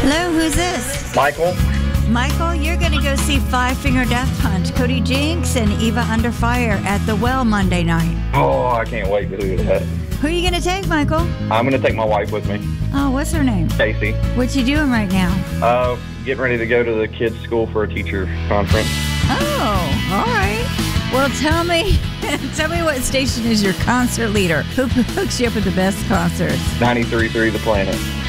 Hello, who's this? Michael. Michael, you're going to go see Five Finger Death Punch, Cody Jinks and Eva Under Fire at the Well Monday night. Oh, I can't wait to do that. Who are you going to take, Michael? I'm going to take my wife with me, Oh, what's her name? Casey. What you doing right now? Getting ready to go to the kids' school for a teacher conference. Oh, all right. Well, tell me what station is your concert leader? Who hooks you up with the best concerts? 93.3 The Planet.